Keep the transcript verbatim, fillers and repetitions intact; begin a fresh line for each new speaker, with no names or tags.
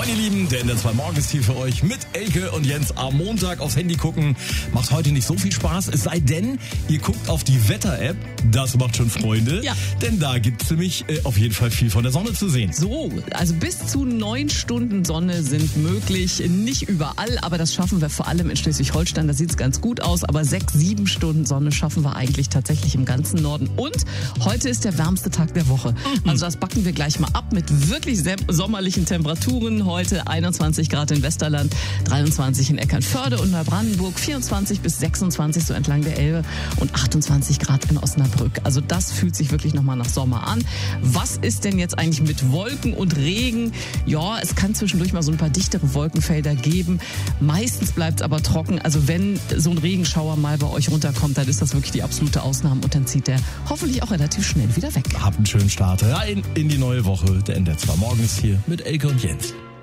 Moin ihr Lieben, der N D R zwei Morgen ist hier für euch mit Elke und Jens. Am Montag aufs Handy gucken macht heute nicht so viel Spaß, es sei denn, ihr guckt auf die Wetter-App. Das macht schon Freunde,
ja.
Denn da gibt's nämlich äh, auf jeden Fall viel von der Sonne zu sehen.
So, also bis zu neun Stunden Sonne sind möglich, nicht überall, aber das schaffen wir vor allem in Schleswig-Holstein, da sieht's ganz gut aus, aber sechs, sieben Stunden Sonne schaffen wir eigentlich tatsächlich im ganzen Norden. Und heute ist der wärmste Tag der Woche. Mhm. Also das backen wir gleich mal ab mit wirklich sommerlichen Temperaturen. Heute einundzwanzig Grad in Westerland, dreiundzwanzig in Eckernförde und Neubrandenburg, vierundzwanzig bis sechsundzwanzig so entlang der Elbe und achtundzwanzig Grad in Osnabrück. Also das fühlt sich wirklich nochmal nach Sommer an. Was ist denn jetzt eigentlich mit Wolken und Regen? Ja, es kann zwischendurch mal so ein paar dichtere Wolkenfelder geben. Meistens bleibt es aber trocken. Also wenn so ein Regenschauer mal bei euch runterkommt, dann ist das wirklich die absolute Ausnahme und dann zieht der hoffentlich auch relativ schnell wieder weg.
Habt einen schönen Start rein in die neue Woche. Der N D R zwei Morgen ist hier mit Elke und Jens.